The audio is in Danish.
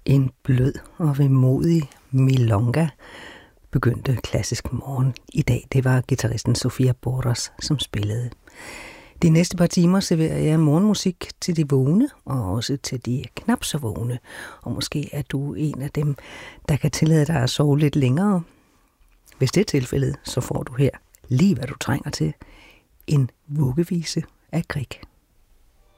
En blød og vemodig milonga begyndte klassisk morgen i dag. Det var guitaristen Sofia Boras, som spillede. De næste par timer serverer jeg morgenmusik til de vågne, og også til de knap så vågne. Og måske er du en af dem, der kan tillade dig at sove lidt længere. Hvis det er tilfældet, så får du her lige hvad du trænger til. En vuggevise af Grieg.